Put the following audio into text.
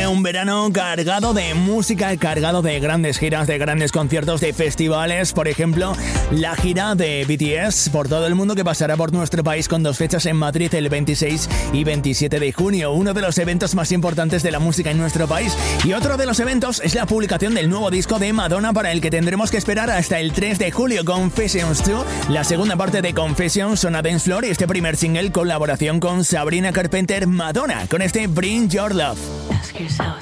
viene un verano cargado de música, cargado de grandes giras, de grandes conciertos, de festivales. Por ejemplo, la gira de BTS por todo el mundo, que pasará por nuestro país con 2 fechas en Madrid el 26 y 27 de junio. Uno de los eventos más importantes de la música en nuestro país. Y otro de los eventos es la publicación del nuevo disco de Madonna, para el que tendremos que esperar hasta el 3 de julio. Confessions 2, la segunda parte de Confessions, Zona Dance Floor, y este primer single, colaboración con Sabrina Carpenter, Madonna, con este Bring Your Love. Ask yourself,